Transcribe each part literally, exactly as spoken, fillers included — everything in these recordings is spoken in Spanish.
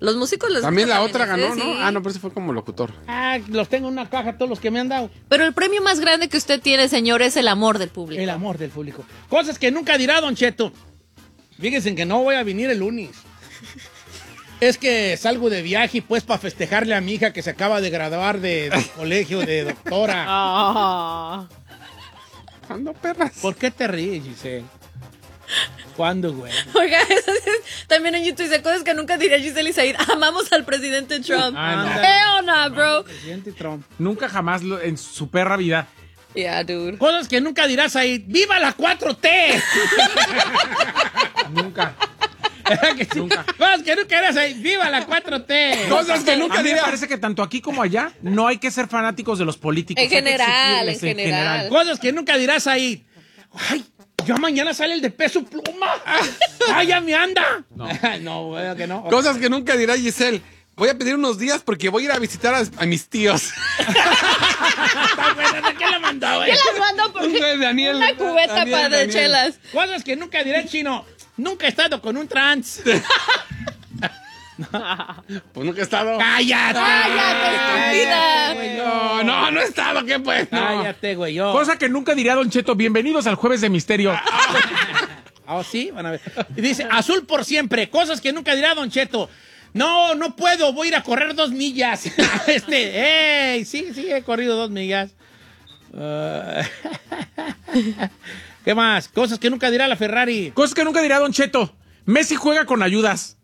Los músicos les También la gusta otra también, ganó, ¿eh? ¿no? Sí. Ah, no, pero ese fue como locutor. Ah, los tengo en una caja, todos los que me han dado. Pero el premio más grande que usted tiene, señor, es el amor del público. El amor del público. Cosas que nunca dirá Don Cheto. Fíjense que no voy a venir el lunes. Es que salgo de viaje, pues, para festejarle a mi hija que se acaba de graduar de, de colegio de doctora. Ah. Ando, perras. ¿Por qué te ríes, Giselle? ¿Cuándo, güey? Oiga, eso es- también en YouTube dice cosas que nunca diría Giselle y Said. Amamos al presidente Trump. Ah, no. Hell no, bro. Presidente Trump. Nunca jamás lo- en su perra vida. Yeah, dude. Cosas que nunca dirás ahí. ¡Viva la cuatro T! Nunca. ¿Verdad que sí? Nunca. Cosas que nunca dirás ahí. ¡Viva la cuatro T! Cosas que A nunca mí me diría. parece que tanto aquí como allá no hay que ser fanáticos de los políticos. En hay que general, exigirles en general. Cosas que nunca dirás ahí. ¡Ay! Ya mañana sale el de Peso Pluma. ¡Ay, ya me anda! No, no, güey, que no. Cosas que nunca dirá Giselle. Voy a pedir unos días porque voy a ir a visitar a, a mis tíos. Está buena, ¿de qué la mandó, güey? ¿Qué las mando por Un de Daniel. una cubeta Daniel, para de Daniel. chelas? Cosas que nunca dirá el chino. Nunca he estado con un trans. Pues nunca he estado. ¡Cállate! ¡Cállate, estúpida! güey, No, no, no he estado. ¿Qué pues? No. Cállate, güey, yo. Cosa que nunca diría Don Cheto. Bienvenidos al Jueves de Misterio. Ah, sí, van a ver. Y dice, azul por siempre. Cosas que nunca dirá Don Cheto. No, no puedo, voy a ir a correr dos millas. este, ¡ey! Sí, sí, he corrido dos millas. Uh, ¿Qué más? Cosas que nunca dirá la Ferrari. Cosas que nunca diría Don Cheto. Messi juega con ayudas.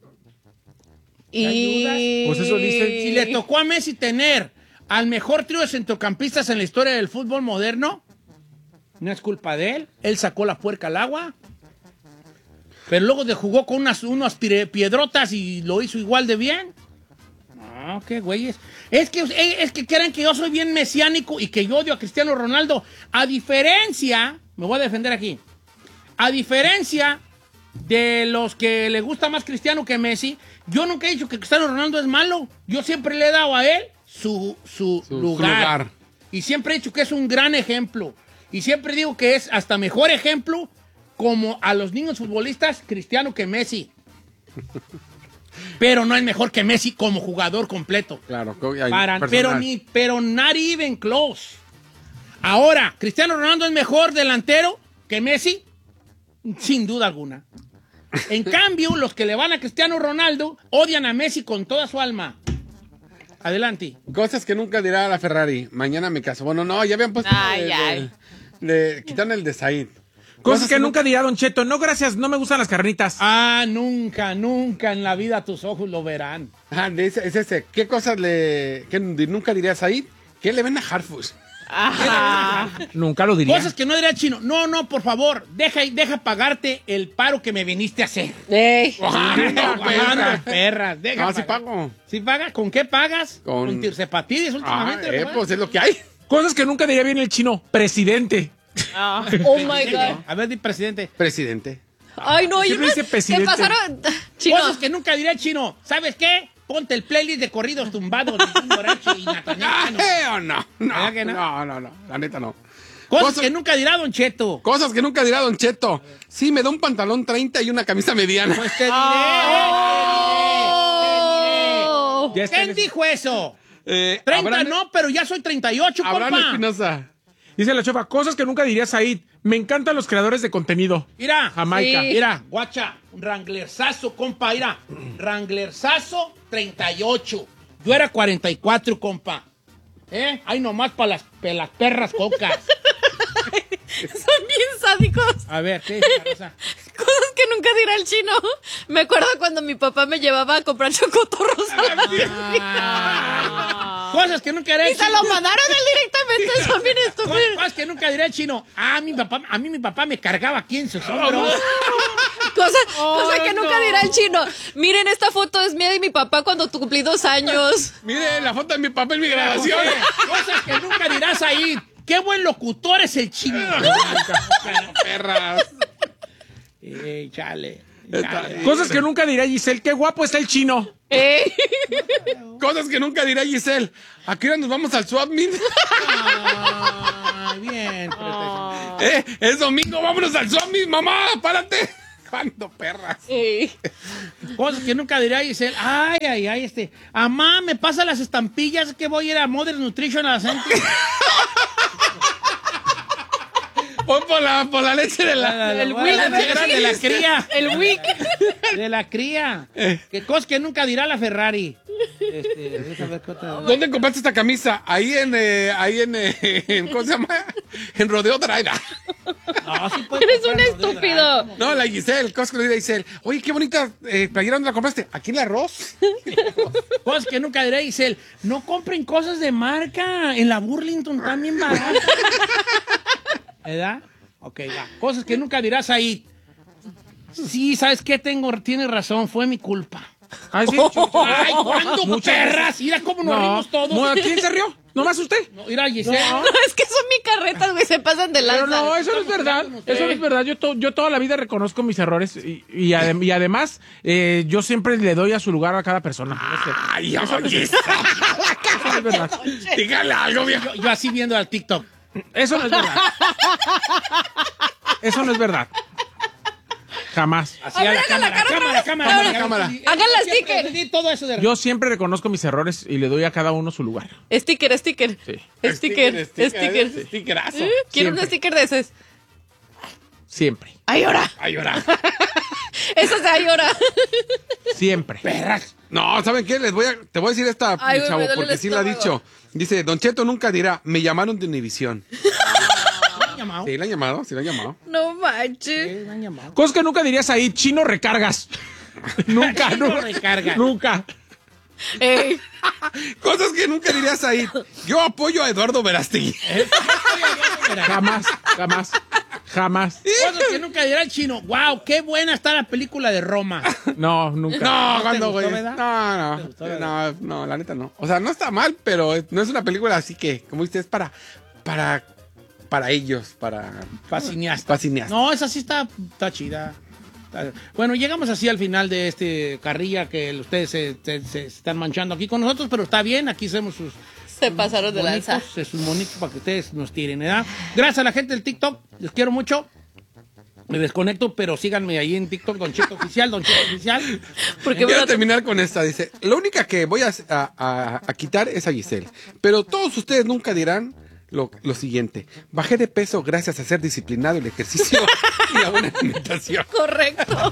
Y... Pues eso dice. Si le tocó a Messi tener al mejor trío de centrocampistas en la historia del fútbol moderno, no es culpa de él. Él sacó la puerca al agua. Pero luego de jugó con unas, unas pire- piedrotas y lo hizo igual de bien. No, qué güeyes. Es que, es que creen que yo soy bien mesiánico y que yo odio a Cristiano Ronaldo. A diferencia, me voy a defender aquí, a diferencia de los que le gusta más Cristiano que Messi, yo nunca he dicho que Cristiano Ronaldo es malo. Yo siempre le he dado a él su, su, Su- su lugar. lugar. Y siempre he dicho que es un gran ejemplo. Y siempre digo que es hasta mejor ejemplo como a los niños futbolistas Cristiano que Messi. Pero no es mejor que Messi como jugador completo. Claro, que hay Para- personal. pero ni, pero not even close. Ahora, ¿Cristiano Ronaldo es mejor delantero que Messi? Sin duda alguna. En cambio, los que le van a Cristiano Ronaldo odian a Messi con toda su alma. Adelante. Cosas que nunca dirá la Ferrari. Mañana me caso. Bueno, no, ya habían puesto. Ay, de- ay. de- de- quitaron el de Said. Cosas que nunca diría Don Cheto. No, gracias, no me gustan las carnitas. Ah, nunca, nunca en la vida tus ojos lo verán. Ah, de ese, es ese. ¿Qué cosas le. que nunca diría Said? ¿Qué le ven a Harfus? Nunca lo diría. Cosas que no diría el chino. No, no, por favor, deja, deja pagarte el paro que me viniste a hacer. Ey. Pagando, perras. Deja No, sí pagar. pago. ¿Sí pagas? ¿Con qué pagas? Con- Con tirsepatidis Ah, últimamente. eh, ¿verdad? pues es lo que hay. Cosas que nunca diría bien el chino. Presidente. Oh my God. A ver, di presidente. Presidente. Ay, no, yo Siempre no. dice ¿Qué presidente. pasaron? Chino. Cosas que nunca diría el chino. ¿Sabes qué? Ponte el playlist de corridos tumbados de Jim Morachi y Natanael Cano. Eh, o no. No, ¿Verdad que no? no, no, no. La neta no. Cosas, Cosas- que nunca dirá Don Cheto. Cosas que nunca dirá Don Cheto. Sí, me da un pantalón treinta y una camisa mediana. Pues te diré. Oh. te diré, te diré. Ya está ¿Quién en- dijo eso? Eh, treinta Abraham- no, pero ya soy treinta y ocho, Abraham compa. Espinosa. Dice la chofa, cosas que nunca diría Said. Me encantan los creadores de contenido. Mira, Jamaica. Sí. mira, guacha, un Wranglerzazo, compa, mira. Wranglerzazo treinta y ocho. Yo era cuarenta y cuatro, compa. ¿Eh? Ay, nomás para las, pa' las perras cocas. Son bien sádicos. A ver, ¿qué dice la Rosa? Cosas que nunca dirá el chino. Me acuerdo cuando mi papá me llevaba a comprar chocotorros a la Ah. Cosas que nunca dirá Y el se chino. lo mandaron a él directamente. Son bien Cosas, estúpidos. cosas que nunca dirá el chino. Ah, mi papá, a mí mi papá me cargaba aquí en sus hombros. Cosa, cosa que nunca dirá el chino. Miren, esta foto es mía y mi papá cuando tu cumplí dos años. Mire la foto de mi papá en mi grabación. Cosas que nunca dirás ahí. Qué buen locutor es el chino. Perras. Eh, chale. Está- chale. Cosas que nunca diría Giselle. Qué guapo está el chino. Ey. Cosas que nunca dirá Giselle. ¿A qué hora nos vamos al swap meet? Ay, bien. Eh, es domingo, vámonos al swap meet, mamá, párate. ¿Cuándo, perras? Sí. Cosas que nunca diría Giselle. Ay, ay, ay, este. Amá, me pasa las estampillas que voy a ir a Modern Nutrition a la Center. Pon por la, por la leche de la... El El Wii, la Wii. negra de la cría. El Wick. De la cría. Que cosas que nunca dirá la Ferrari. Este, déjame ver qué otra. ¿Dónde compraste esta camisa? Ahí en, eh, ahí en, eh, en, ¿cómo se llama? En Rodeo Drive. No, sí puede Eres un comprar Rodeo estúpido. Drive. No, la Giselle, cosas que le dice Giselle. Oye, qué bonita eh, playera, ¿dónde la compraste? Aquí en la Arroz. Cosas que nunca diré, Giselle. No compren cosas de marca. En la Burlington también baratas. ¿Verdad? Ok, va. Cosas que nunca dirás ahí. Sí, ¿sabes qué? Tengo, tienes razón, fue mi culpa. Ay, sí. Ay, ¿cuándo, Muchas perras? Mira cómo nos No. rimos todos. Mu- ¿Quién se rió? ¿Nomás usted? No, mira, Giselle. No, es que son mi carretas, güey, se pasan de lanza. Pero no, eso no es verdad. Eso no es verdad. Yo, to- yo toda la vida reconozco mis errores y, y, adem- y además eh, yo siempre le doy a su lugar a cada persona. Ay, Eso no es- oye, eso no es verdad. dígale algo, viejo. Yo, yo así viendo al TikTok. Eso no es verdad. Eso no es verdad. Jamás. Así A a, ver, la hagan la cámara, cara cámara, otra cámara, vez. cámara, Cámara. Sí, Hagan la siempre sticker. entendí todo eso de Yo siempre reconozco mis errores y le doy a cada uno su lugar. Sticker, sticker. Sí. Sticker, sticker. Sticker. Stickerazo. ¿Eh? Quiero un Siempre. sticker de esos. Siempre. ¡Ay, ahora! Ay, llora. Eso se ay, ahora. Siempre. perras. No, ¿saben qué? Les voy a, te voy a decir esta, Ay, mi güey, chavo, me duele porque el sí la ha estómago. dicho. Dice, Don Cheto nunca dirá, me llamaron de Univisión. ¿Me han llamado? Sí, la han llamado, sí la han llamado. No manches. Sí, me han llamado. Cosas que nunca dirías ahí, chino recargas. Nunca, Chino nunca. recargas. Nunca. Ey. Cosas que nunca dirías ahí. Yo apoyo a Eduardo Verástegui. Jamás, jamás, jamás. Cosas que nunca dirá el chino. Wow, qué buena está la película de Roma. No, nunca. No, te cuando, gustó, güey. verdad? No, ¿Te gustó, no. verdad? No, no, la neta no. O sea, no está mal, pero es- no es una película así que, como dices, es para, para, para ellos, para, Para cineasta. para cineastas. No, esa sí está, está chida. Está- Bueno, llegamos así al final de este carrilla que ustedes se, se- se están manchando aquí con nosotros, pero está bien, aquí hacemos sus Se pasaron de lanza. bonitos, es un bonito para que ustedes nos tiren, ¿verdad? Gracias a la gente del TikTok, les quiero mucho. Me desconecto, pero síganme ahí en TikTok, Don Cheto Oficial, Don Cheto Oficial. Porque Quiero me terminar con esta. Dice, lo única que voy a, a- a- a quitar es a Giselle. Pero todos ustedes nunca dirán lo, lo siguiente. Bajé de peso gracias a ser disciplinado, el ejercicio y la buena alimentación. Correcto.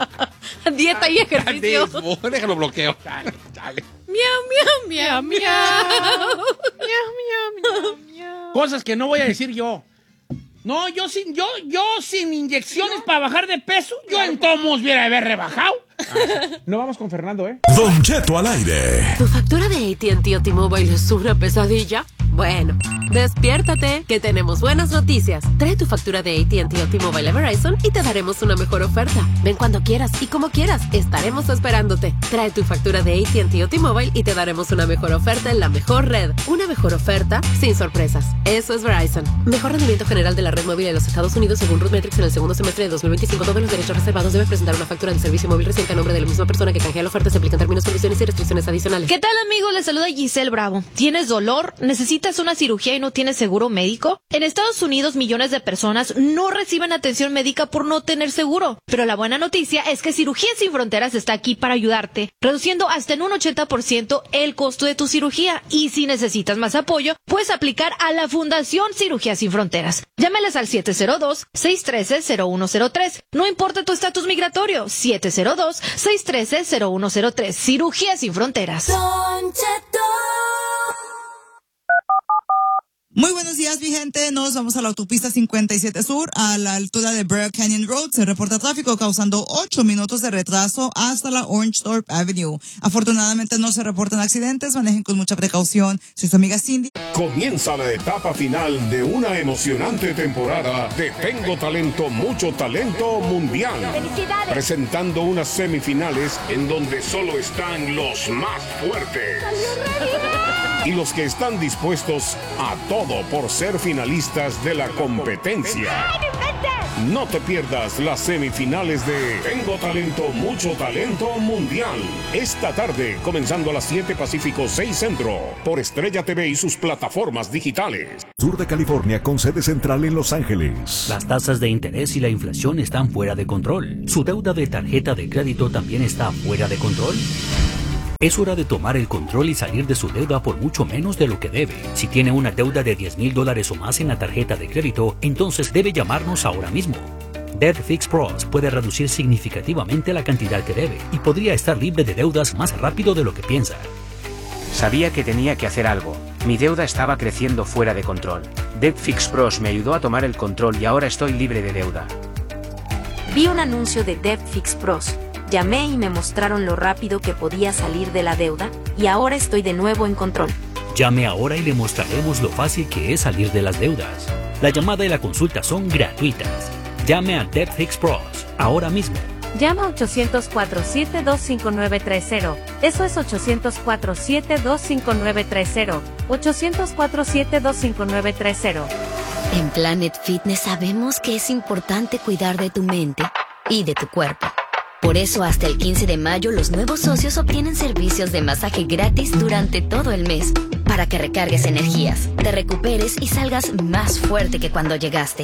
Dieta y ejercicio. Déjalo bloqueo. Chale, chale. Miau, miau, miau, miau. Miau, miau, miau. Cosas que no voy a decir yo. No, yo sin, yo, yo sin inyecciones para bajar de peso, yo en tomos hubiera haber rebajado. No vamos con Fernando, ¿eh? Don Cheto al aire. ¿Tu factura de A T and T o T-Mobile es una pesadilla? Bueno, despiértate, que tenemos buenas noticias. Trae tu factura de A T and T o T-Mobile a Verizon y te daremos una mejor oferta. Ven cuando quieras y como quieras, estaremos esperándote. Trae tu factura de A T and T o T-Mobile y te daremos una mejor oferta en la mejor red. Una mejor oferta sin sorpresas. Eso es Verizon. Mejor rendimiento general de la red móvil de los Estados Unidos según RootMetrics en el segundo semestre de dos mil veinticinco. Todos los derechos reservados deben presentar una factura de servicio móvil reciente a nombre de la misma persona que canjea la oferta. Se aplican términos, condiciones y restricciones adicionales. ¿Qué tal, amigo? Les saluda Giselle Bravo. ¿Tienes dolor? ¿Necesitas una cirugía y no tienes seguro médico? En Estados Unidos, millones de personas no reciben atención médica por no tener seguro. Pero la buena noticia es que Cirugía Sin Fronteras está aquí para ayudarte, reduciendo hasta en un ochenta por ciento el costo de tu cirugía. Y si necesitas más apoyo, puedes aplicar a la Fundación Cirugía Sin Fronteras. Llámeles al siete cero dos, seis uno tres, cero uno cero tres. No importa tu estatus migratorio. siete cero dos, seis uno tres, cero uno cero tres. Cirugía Sin Fronteras. Muy buenos días, mi gente. Nos vamos a la autopista cincuenta y siete Sur, a la altura de Bear Canyon Road. Se reporta tráfico causando ocho minutos de retraso hasta la Orange Thorpe Avenue. Afortunadamente no se reportan accidentes. Manejen con mucha precaución. Soy su amiga Cindy. Comienza la etapa final de una emocionante temporada de Tengo Talento, Mucho Talento Mundial. Presentando unas semifinales en donde solo están los más fuertes. Y los que están dispuestos a todo por ser finalistas de la competencia. No te pierdas las semifinales de Tengo Talento, Mucho Talento Mundial. Esta tarde, comenzando a las siete Pacífico, seis Centro, por Estrella T V y sus plataformas digitales. Sur de California con sede central en Los Ángeles. Las tasas de interés y la inflación están fuera de control. ¿Su deuda de tarjeta de crédito también está fuera de control? Es hora de tomar el control y salir de su deuda por mucho menos de lo que debe. Si tiene una deuda de diez mil dólares o más en la tarjeta de crédito, entonces debe llamarnos ahora mismo. Debt Fix Pros puede reducir significativamente la cantidad que debe y podría estar libre de deudas más rápido de lo que piensa. Sabía que tenía que hacer algo. Mi deuda estaba creciendo fuera de control. Debt Fix Pros me ayudó a tomar el control y ahora estoy libre de deuda. Vi un anuncio de Debt Fix Pros. Llamé y me mostraron lo rápido que podía salir de la deuda, y ahora estoy de nuevo en control. Llame ahora y le mostraremos lo fácil que es salir de las deudas. La llamada y la consulta son gratuitas. Llame a Debt Fix Pros ahora mismo. Llama a ochocientos cuatro siete dos cinco nueve tres cero. Eso es ochocientos cuatro siete dos cinco nueve tres cero. ochocientos cuatro siete dos cinco nueve tres cero. En Planet Fitness sabemos que es importante cuidar de tu mente y de tu cuerpo. Por eso, hasta el quince de mayo, los nuevos socios obtienen servicios de masaje gratis durante todo el mes, para que recargues energías, te recuperes y salgas más fuerte que cuando llegaste.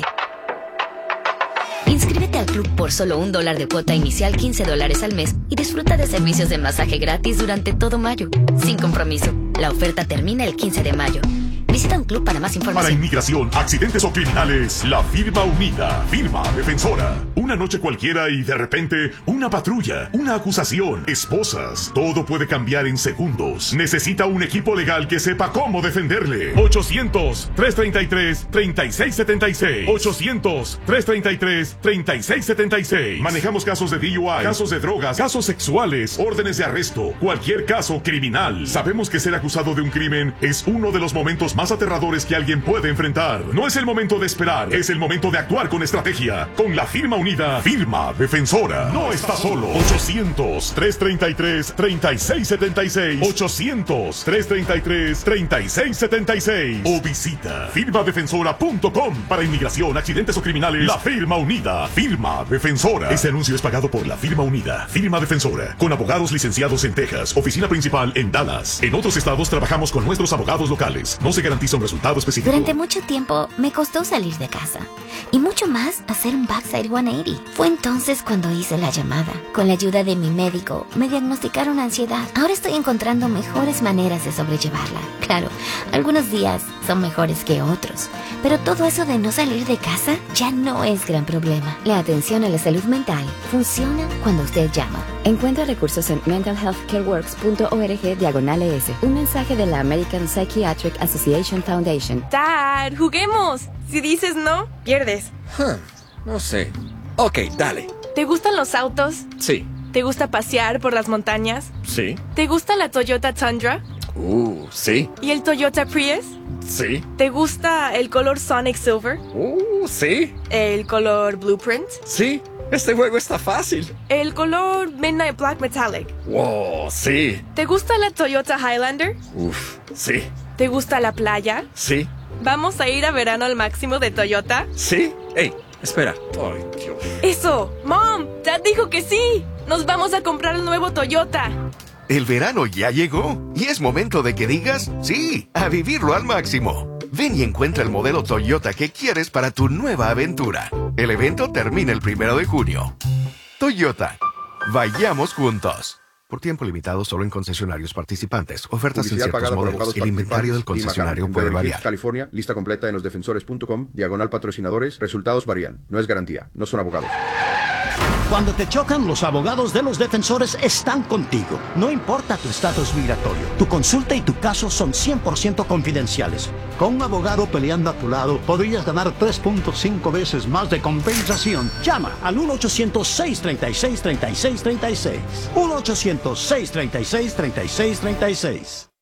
Inscríbete al club por solo un dólar de cuota inicial, quince dólares al mes, y disfruta de servicios de masaje gratis durante todo mayo, sin compromiso. La oferta termina el quince de mayo. Visita un club para más información. Para inmigración, accidentes o criminales, la firma unida, firma defensora. Una noche cualquiera y de repente, una patrulla, una acusación, esposas. Todo puede cambiar en segundos. Necesita un equipo legal que sepa cómo defenderle. ochocientos, tres treinta y tres, treinta y seis setenta y seis. ochocientos, tres treinta y tres, treinta y seis setenta y seis. Manejamos casos de D U I, casos de drogas, casos sexuales, órdenes de arresto, cualquier caso criminal. Sabemos que ser acusado de un crimen es uno de los momentos más aterradores que alguien puede enfrentar. No es el momento de esperar, es el momento de actuar con estrategia. Con la firma unida, firma defensora. No está solo. ochocientos, tres treinta y tres, treinta y seis setenta y seis. ochocientos, tres treinta y tres, treinta y seis setenta y seis. O visita firma defensora punto com. Para inmigración, accidentes o criminales, la firma unida, firma defensora. Este anuncio es pagado por la firma unida, firma defensora, con abogados licenciados en Texas, oficina principal en Dallas. En otros estados trabajamos con nuestros abogados locales. No se garantiza un resultado específico. Durante mucho tiempo me costó salir de casa y mucho más hacer un backside ciento ochenta. Fue entonces cuando hice la llamada. Con la ayuda de mi médico me diagnosticaron ansiedad. Ahora estoy encontrando mejores maneras de sobrellevarla. Claro, algunos días son mejores que otros, pero todo eso de no salir de casa ya no es gran problema. La atención a la salud mental funciona cuando usted llama. Encuentra recursos en mental health care works punto org diagonal es. Un mensaje de la American Psychiatric Association Foundation. Dad, juguemos. Si dices no, pierdes. Huh, no sé. Ok, dale. ¿Te gustan los autos? Sí. ¿Te gusta pasear por las montañas? Sí. ¿Te gusta la Toyota Tundra? Uh, sí. ¿Y el Toyota Prius? Sí. ¿Te gusta el color Sonic Silver? Uh, sí. ¿El color Blueprint? Sí. Este juego está fácil. ¿El color Midnight Black Metallic? Wow, sí. ¿Te gusta la Toyota Highlander? Uf, sí. ¿Te gusta la playa? Sí. ¿Vamos a ir a verano al máximo de Toyota? Sí. Ey, espera. Ay, Dios. ¡Eso! ¡Mom! ¡Dad dijo que sí! ¡Nos vamos a comprar el nuevo Toyota! El verano ya llegó y es momento de que digas sí, a vivirlo al máximo. Ven y encuentra el modelo Toyota que quieres para tu nueva aventura. El evento termina el primero de junio. Toyota. Vayamos juntos. Por tiempo limitado solo en concesionarios participantes. Ofertas en ciertos modelos. El inventario del concesionario puede variar. California, lista completa en los defensores punto com, diagonal patrocinadores. Resultados varían. No es garantía. No son abogados. Cuando te chocan, los abogados de los defensores están contigo. No importa tu estatus migratorio, tu consulta y tu caso son cien por ciento confidenciales. Con un abogado peleando a tu lado, podrías ganar tres punto cinco veces más de compensación. Llama al uno ochocientos, seis treinta y seis, treinta y seis treinta y seis. uno ochocientos, seis treinta y seis, treinta y seis treinta y seis.